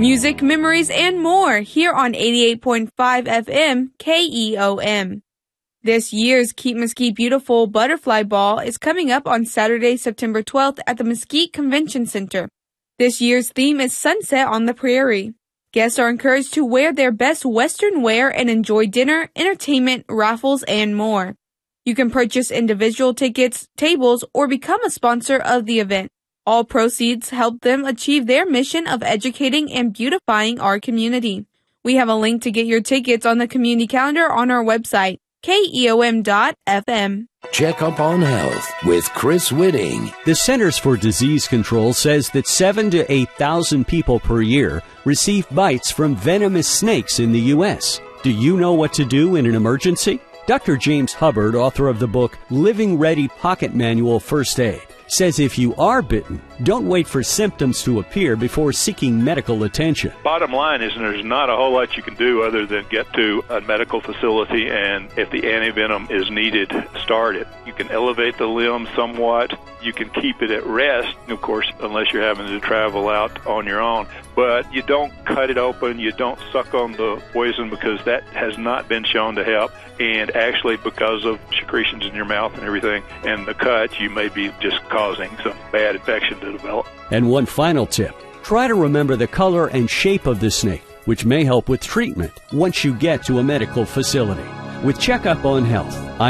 Music, memories, and more here on 88.5 FM KEOM. This year's Keep Mesquite Beautiful Butterfly Ball is coming up on Saturday, September 12th at the Mesquite Convention Center. This year's theme is Sunset on the Prairie. Guests are encouraged to wear their best Western wear and enjoy dinner, entertainment, raffles, and more. You can purchase individual tickets, tables, or become a sponsor of the event. All proceeds help them achieve their mission of educating and beautifying our community. We have a link to get your tickets on the community calendar on our website, keom.fm. Check up on health with Chris Whitting. The Centers for Disease Control says that 7,000 to 8,000 people per year receive bites from venomous snakes in the U.S. Do you know what to do in an emergency? Dr. James Hubbard, author of the book Living Ready Pocket Manual First Aid, says if you are bitten, don't wait for symptoms to appear before seeking medical attention. Bottom line is there's not a whole lot you can do other than get to a medical facility, and if the antivenom is needed, start it. You can elevate the limb somewhat. You can keep it at rest, of course, unless you're having to travel out on your own. But you don't cut it open. You don't suck on the poison, because that has not been shown to help. And actually, because of secretions in your mouth and everything and the cut, you may be just causing some bad infection to develop. And one final tip. Try to remember the color and shape of the snake, which may help with treatment once you get to a medical facility. With Checkup on Health,